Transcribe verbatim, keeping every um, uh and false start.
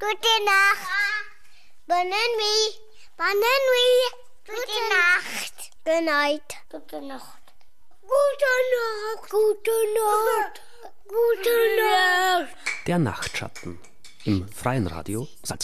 Gute Nacht. Bonne nuit. Bonne nuit. Gute Nacht. Good night. Gute Nacht. Gute Nacht. Gute Nacht. Gute Nacht. Der Nachtschatten im Freien Radio Salzkammergut.